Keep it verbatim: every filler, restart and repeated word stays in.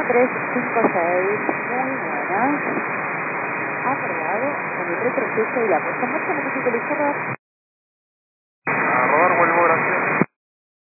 tres cinco seis. Muy buenas. Aprobado con el retroceso y la puesta en marcha. Necesito el izquierdo.